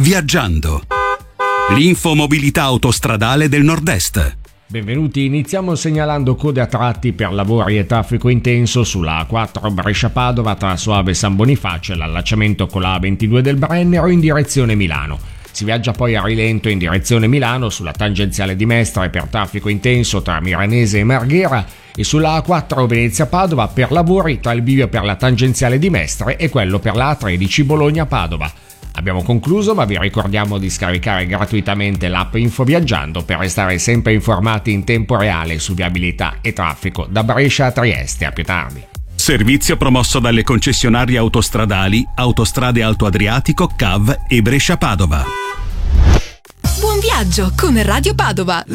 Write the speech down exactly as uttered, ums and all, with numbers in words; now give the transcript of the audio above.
Viaggiando. L'infomobilità autostradale del Nord-Est. Benvenuti, iniziamo segnalando code a tratti per lavori e traffico intenso sulla A quattro Brescia-Padova tra Soave e San Bonifacio e l'allacciamento con la A ventidue del Brennero in direzione Milano. Si viaggia poi a rilento in direzione Milano sulla tangenziale di Mestre per traffico intenso tra Miranese e Marghera e sulla A quattro Venezia-Padova per lavori tra il bivio per la tangenziale di Mestre e quello per la A tredici Bologna-Padova. Abbiamo concluso, ma vi ricordiamo di scaricare gratuitamente l'app Info Viaggiando per restare sempre informati in tempo reale su viabilità e traffico da Brescia a Trieste. A più tardi. Servizio promosso dalle concessionarie autostradali Autostrade Alto Adriatico, C A V e Brescia Padova. Buon viaggio con Radio Padova.